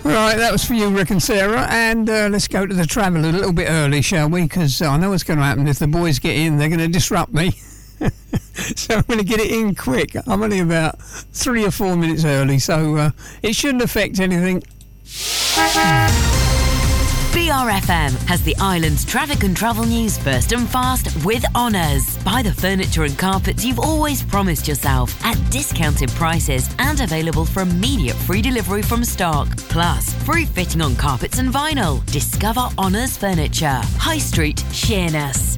Right, that was for you, Rick and Sarah. And let's go to the travel a little bit early, shall we? Because I know what's going to happen. If the boys get in, they're going to disrupt me. So I'm going to get it in quick. I'm only about 3 or 4 minutes early, so it shouldn't affect anything. BRFM has the island's traffic and travel news first and fast with Honours. Buy the furniture and carpets you've always promised yourself at discounted prices and available for immediate free delivery from stock. Plus, free fitting on carpets and vinyl. Discover Honours Furniture. High Street, Sheerness.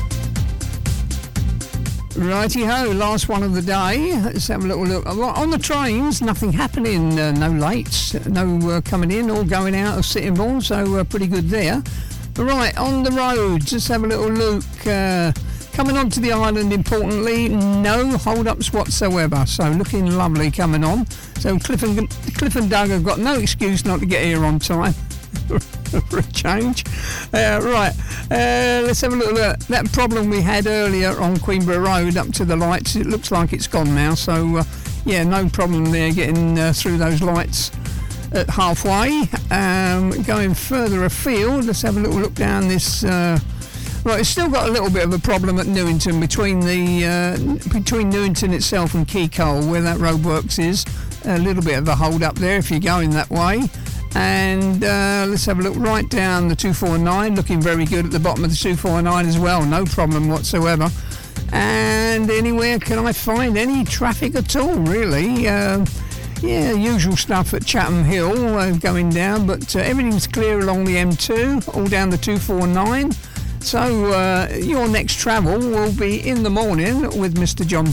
Righty-ho, last one of the day. Let's have a little look. On the trains, nothing happening. No lates, no coming in or going out of Sittingbourne, so pretty good there. Right, on the roads, let's have a little look. Coming onto the island, importantly, no hold-ups whatsoever, so looking lovely coming on. So Cliff and Doug have got no excuse not to get here on time. For a change. Right, let's have a look at that problem we had earlier on Queenborough Road up to the lights. It looks like it's gone now, so yeah, no problem there getting through those lights at halfway. Going further afield, let's have a little look down this. Right, it's still got a little bit of a problem at Newington between Newington itself and Keycole, where that roadworks is. A little bit of a hold up there if you're going that way. And let's have a look right down the 249, looking very good at the bottom of the 249 as well, no problem whatsoever. And anywhere can I find any traffic at all, really? Yeah, usual stuff at Chatham Hill going down, but everything's clear along the M2, all down the 249. So your next travel will be in the morning with Mr. John